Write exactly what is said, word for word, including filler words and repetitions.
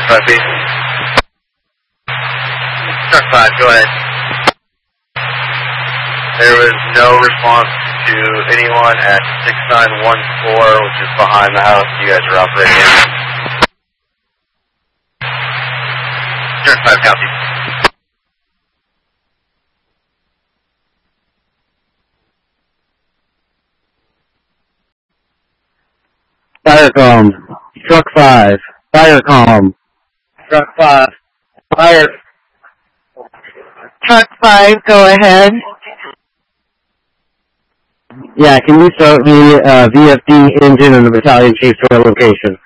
five B. Truck five, go ahead. There was no response to anyone at six nine one four, which is behind the house you guys are operating in. Truck five, copy. Firecom. Truck five. Firecom. Truck five. Fire. Truck five, go ahead. Yeah, can you start the uh, V F D engine and the battalion chief to our location?